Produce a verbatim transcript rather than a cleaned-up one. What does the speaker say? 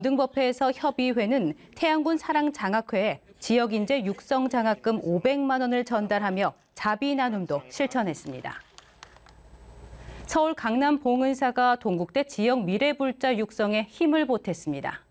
고등법회에서 협의회는 태안군 사랑장학회에 지역인재 육성 장학금 오백만 원을 전달하며 자비 나눔도 실천했습니다. 서울 강남 봉은사가 동국대 지역 미래불자 육성에 힘을 보탰습니다.